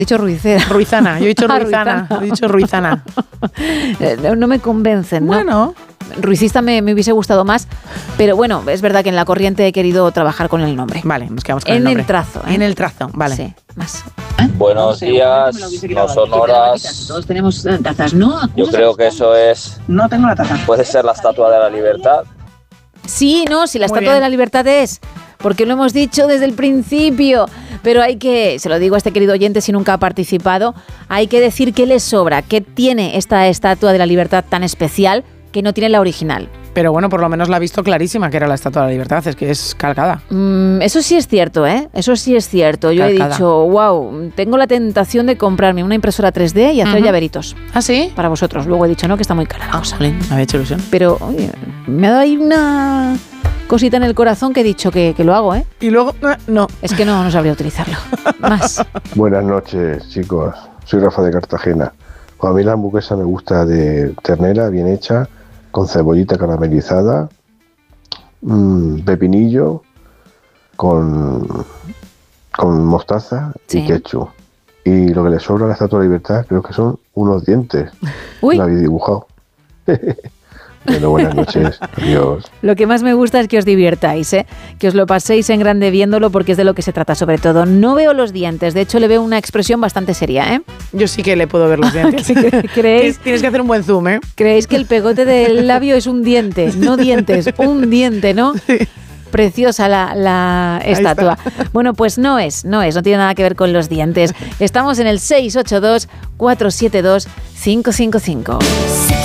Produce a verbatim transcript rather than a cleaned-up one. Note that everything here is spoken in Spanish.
He dicho Ruicera. Ruizana, yo he dicho Ah, Ruizana, Ruizana. he dicho Ruizana. No, no me convencen, ¿no? Bueno. Ruicista me, me hubiese gustado más, pero bueno, es verdad que en la corriente he querido trabajar con el nombre. Vale, nos quedamos con En el nombre. el trazo, ¿eh? En el trazo, vale. Sí, más. Buenos días, no son horas. Todos tenemos tazas, ¿no? Yo creo que eso es. No tengo la taza. Puede ser la Estatua de la Libertad. Sí, no, si la Muy Estatua bien. de la Libertad es, porque lo hemos dicho desde el principio, pero hay que, se lo digo a este querido oyente si nunca ha participado, hay que decir qué le sobra, qué tiene esta Estatua de la Libertad tan especial que no tiene la original. Pero bueno, por lo menos la ha visto clarísima que era la Estatua de la Libertad, es que es calcada. Mm, eso sí es cierto, ¿eh? Eso sí es cierto. Yo Calcada. he dicho, wow, tengo la tentación de comprarme una impresora tres D y hacer Ujú. llaveritos ¿Ah, sí? para vosotros. Luego he dicho, no, que está muy cara la cosa. Jolín, me había hecho ilusión. Pero, oye, me ha dado ahí una cosita en el corazón que he dicho que, que lo hago, ¿eh? Y luego, eh, no. Es que no, no sabría utilizarlo. Más. Buenas noches, chicos. Soy Rafa de Cartagena. Pues a mí la hamburguesa me gusta de ternera bien hecha, con cebollita caramelizada, mmm, pepinillo, con, con mostaza Sí. y ketchup. Y lo que le sobra a la Estatua de la Libertad creo que son unos dientes. Uy. Lo habéis dibujado. Bueno, buenas noches. Adiós. Lo que más me gusta es que os divirtáis, ¿eh? Que os lo paséis en grande viéndolo porque es de lo que se trata sobre todo. No veo los dientes, de hecho le veo una expresión bastante seria, ¿eh? Yo sí que le puedo ver los dientes. ¿Creéis? Tienes que hacer un buen zoom, ¿eh? ¿Creéis que el pegote del labio es un diente? No dientes, un diente, ¿no? Preciosa la, la estatua. Bueno, pues no es, no es, no tiene nada que ver con los dientes. Estamos en el seis ocho dos, cuatro siete dos, cinco cinco cinco.